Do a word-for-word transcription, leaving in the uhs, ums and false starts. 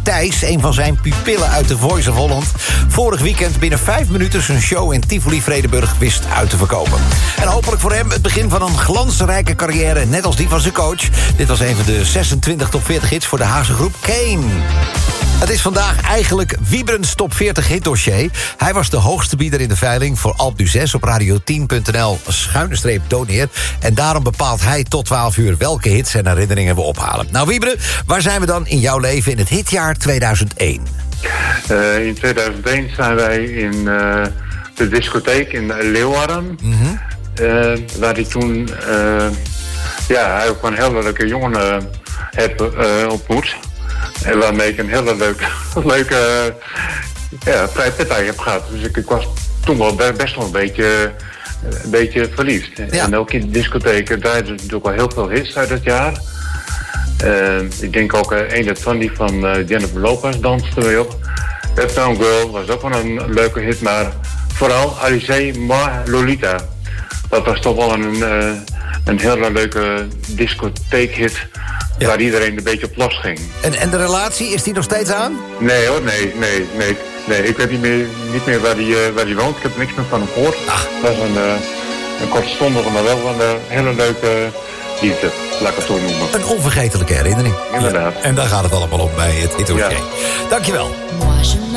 Thijs, een van zijn pupillen uit The Voice of Holland, vorig weekend binnen vijf minuten zijn show in Tivoli Vredenburg wist uit te verkopen. En hopelijk voor hem het begin van een glansrijke carrière, net als die van zijn coach. Dit was een van de zesentwintig top veertig hits voor de Haagse groep Kane. Het is vandaag eigenlijk Wiebrens top veertig hitdossier. Hij was de hoogste bieder in de veiling voor Alpe d'Huez op radio tien punt n l schuine streep doneer. En daarom bepaalt hij tot twaalf uur welke hits en herinneringen we ophalen. Nou Wiebren, waar zijn we dan in jouw leven in het hitjaar tweeduizend één? Uh, in tweeduizend één zijn wij in uh, de discotheek in Leeuwarden. Mm-hmm. Uh, waar hij toen uh, ja, ook een hele leuke jongen uh, heb uh, ontmoet. En waarmee ik een hele leuke, leuke uh, ja, vrije partij heb gehad. Dus ik, ik was toen wel best wel een beetje, een beetje verliefd. Ja. En ook in de discotheken draaiden natuurlijk wel heel veel hits uit het jaar. Uh, ik denk ook uh, een van die van uh, Jennifer Lopez danste mee op. Uptown Girl was ook wel een leuke hit, maar vooral Alizé Moi Lolita. Dat was toch wel een, uh, een hele leuke discotheekhit. Ja. Waar iedereen een beetje op los ging. En, en de relatie, is die nog steeds aan? Nee hoor, nee, nee, nee. nee. Ik weet niet meer, niet meer waar die, uh, waar die woont. Ik heb niks meer van hem gehoord. Ach. Dat was een, uh, een kortstondige, maar wel een uh, hele leuke liefde. Laat ik het zo noemen. Een onvergetelijke herinnering. Inderdaad. Ja, en daar gaat het allemaal om bij het hitdossier. Ja. Dankjewel.